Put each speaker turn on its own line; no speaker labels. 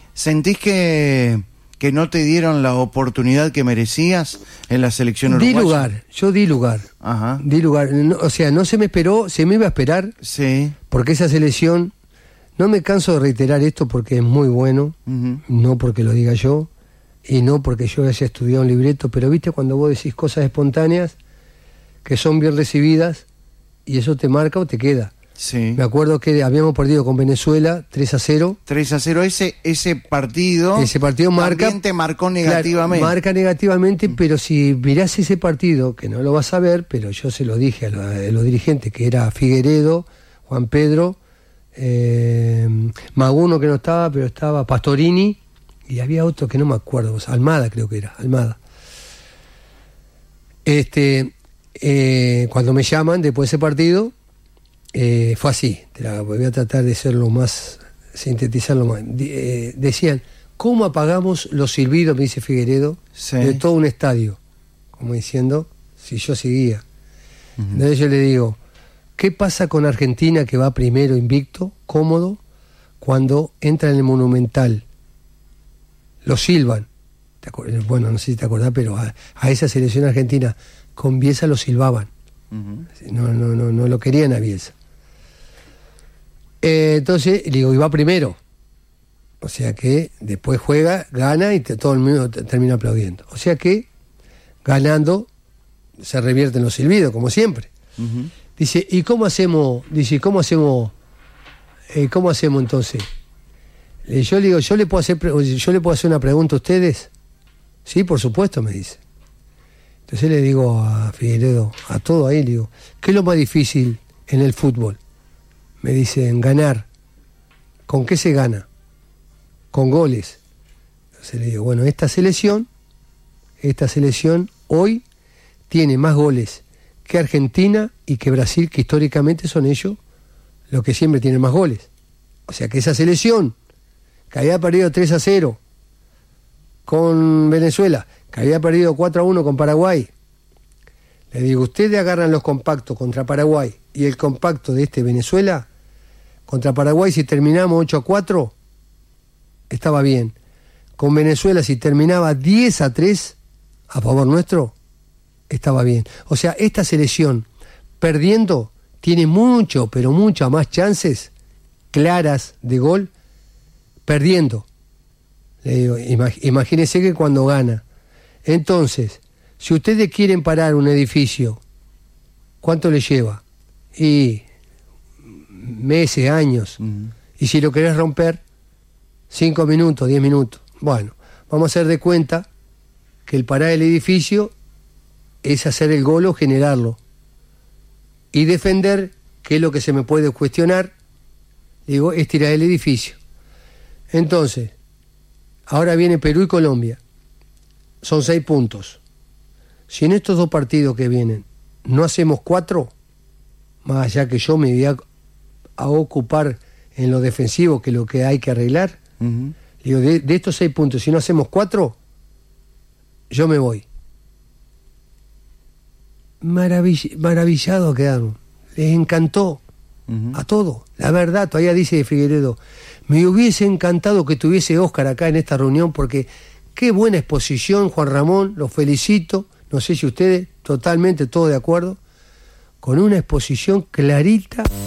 ¿Sentís que no te dieron la oportunidad que merecías en la selección uruguaya?
Yo di lugar.
Ajá.
Di lugar. No, o sea, no se me esperó, se me iba a esperar.
Sí.
Porque esa selección, no me canso de reiterar esto porque es muy bueno, no porque lo diga yo, y no porque yo haya estudiado un libreto, pero viste cuando vos decís cosas espontáneas que son bien recibidas, y eso te marca o te queda.
Sí.
Me acuerdo que habíamos perdido con Venezuela 3-0.
3-0, ese partido.
Ese partido marca.
También te marcó negativamente.
Claro, marca negativamente, pero si mirás ese partido, que no lo vas a ver, pero yo se lo dije a los dirigentes, que era Figueredo, Juan Pedro, Maguno, que no estaba, pero estaba Pastorini, y había otro que no me acuerdo, Almada creo que era, Almada. Cuando me llaman después de ese partido, fue así, voy a tratar de serlo más, sintetizarlo más. Decían, ¿cómo apagamos los silbidos, me dice Figueredo, de todo un estadio? Como diciendo, si yo seguía. Entonces yo le digo, ¿qué pasa con Argentina, que va primero invicto, cómodo, cuando entra en el Monumental? Lo silban. Bueno, no sé si te acordás, pero a esa selección argentina con Bielsa lo silbaban. No lo querían a Bielsa. Entonces, le digo, y va primero. O sea que después juega, gana y todo el mundo termina aplaudiendo. O sea que, ganando, se revierten los silbidos, como siempre. Dice, ¿y cómo hacemos? Dice, ¿cómo hacemos entonces? Yo le digo, ¿yo le puedo hacer una pregunta a ustedes? Sí, por supuesto, me dice. Entonces le digo a Figueredo, a todo ahí, le digo, ¿qué es lo más difícil en el fútbol? Me dicen, ganar. ¿Con qué se gana? Con goles. Entonces le digo, bueno, esta selección hoy tiene más goles que Argentina y que Brasil, que históricamente son ellos los que siempre tienen más goles. O sea que esa selección, que había perdido 3-0 con Venezuela, que había perdido 4-1 con Paraguay, le digo, ustedes agarran los compactos contra Paraguay y el compacto de Venezuela, contra Paraguay si terminamos 8-4, estaba bien. Con Venezuela si terminaba 10-3 a favor nuestro, estaba bien. O sea, esta selección, perdiendo, tiene mucho, pero muchas más chances claras de gol, perdiendo. Le digo, imagínense que cuando gana. Entonces, si ustedes quieren parar un edificio, ¿cuánto le lleva? Y meses, años. Y si lo querés romper, 5 minutos, 10 minutos. Bueno, vamos a hacer de cuenta que el parar el edificio es hacer el gol o generarlo. Y defender, que es lo que se me puede cuestionar, digo, es tirar el edificio. Entonces, ahora viene Perú y Colombia. Son 6 puntos. Si en estos 2 partidos que vienen no hacemos 4, más allá que yo me voy a ocupar en lo defensivo, que es lo que hay que arreglar, digo, de estos 6 puntos, si no hacemos 4, yo me voy. Maravillado quedaron. Les encantó a todo. La verdad, todavía dice Figueredo, me hubiese encantado que tuviese Óscar acá en esta reunión, porque qué buena exposición, Juan Ramón, los felicito. No sé si ustedes, totalmente todos de acuerdo, con una exposición clarita